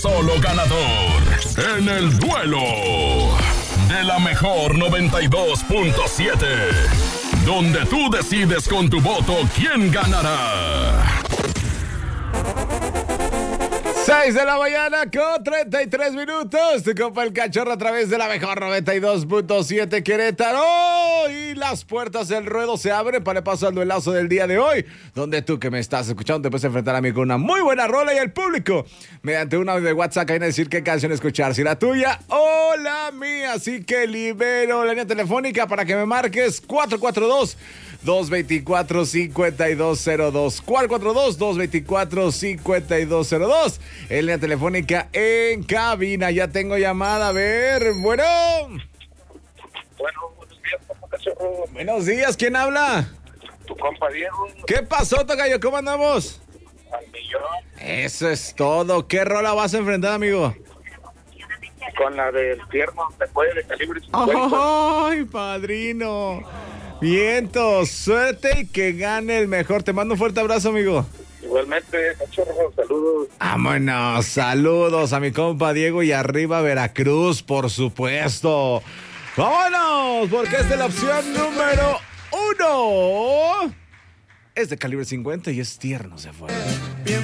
Solo ganador en el duelo de la mejor 92.7, donde tú decides con tu voto quién ganará. 6 de la mañana con 33 minutos. Tu compa El Cachorro a través de la mejor 92.7 Querétaro. Y las puertas del ruedo se abren para el paso al duelazo del día de hoy, donde tú que me estás escuchando te puedes enfrentar a mí con una muy buena rola y el público mediante un audio de WhatsApp hay que decir qué canción escuchar, si la tuya o la mía. Así que libero la línea telefónica para que me marques 442-224-5202. 442-224-5202. En línea telefónica en cabina. Ya tengo llamada. A ver, bueno. Bueno, buenos días, compa Cachorro. Buenos días, ¿quién habla? Tu compa Diego. ¿Qué pasó, tocayo? ¿Cómo andamos? Al millón. Eso es todo. ¿Qué rola vas a enfrentar, amigo? Con la del tierno, después de calibre 50. ¡Ay, padrino! Vientos, suerte y que gane el mejor. Te mando un fuerte abrazo, amigo. Igualmente, Cachorro, saludos. Vámonos, saludos a mi compa Diego y arriba Veracruz, por supuesto. ¡Vámonos! Porque es de la opción número 1. Es de calibre 50 y es tierno, se fue.